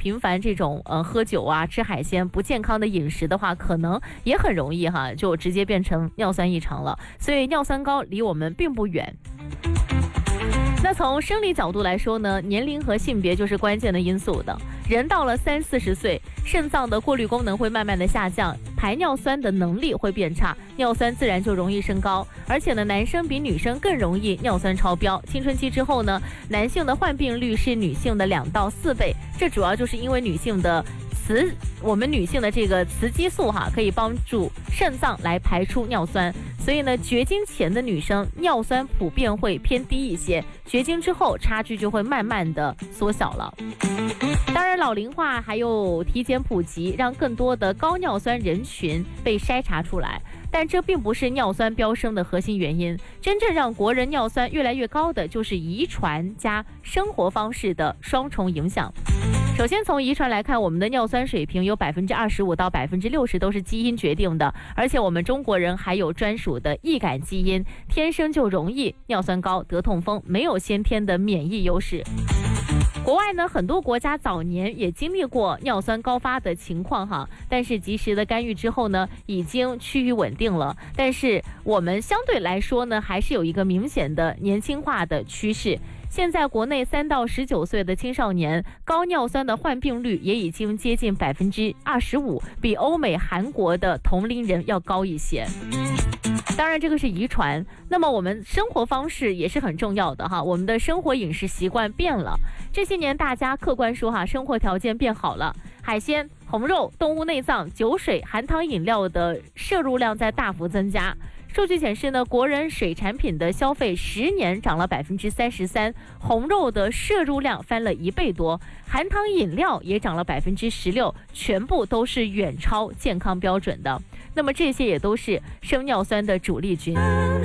频繁这种喝酒啊、吃海鲜、不健康的饮食的话，可能也很容易就直接变成尿酸异常了。所以尿酸高离我们并不远。那从生理角度来说呢，年龄和性别就是关键的因素的。人到了30-40岁，肾脏的过滤功能会慢慢的下降，排尿酸的能力会变差，尿酸自然就容易升高。而且呢，男生比女生更容易尿酸超标。青春期之后呢，男性的患病率是女性的2到4倍，这主要就是因为我们女性的这个雌激素可以帮助肾脏来排出尿酸，所以呢，绝经前的女生尿酸普遍会偏低一些，绝经之后差距就会慢慢的缩小了。当然，老龄化还有体检普及，让更多的高尿酸人群被筛查出来，但这并不是尿酸飙升的核心原因。真正让国人尿酸越来越高的，就是遗传加生活方式的双重影响。首先从遗传来看，我们的尿酸水平有25%到60%都是基因决定的，而且我们中国人还有专属的易感基因，天生就容易尿酸高、得痛风，没有先天的免疫优势。国外呢，很多国家早年也经历过尿酸高发的情况但是及时的干预之后呢，已经趋于稳定了。但是我们相对来说呢，还是有一个明显的年轻化的趋势。现在国内3到19岁的青少年高尿酸的患病率也已经接近25%，比欧美、韩国的同龄人要高一些。当然这个是遗传，那么我们生活方式也是很重要的我们的生活饮食习惯变了，这些年大家客观说生活条件变好了，海鲜、红肉、动物内脏、酒水、含糖饮料的摄入量在大幅增加。数据显示呢，国人水产品的消费10年涨了33%，红肉的摄入量翻了1倍多，含糖饮料也涨了16%，全部都是远超健康标准的。那么这些也都是升尿酸的主力军。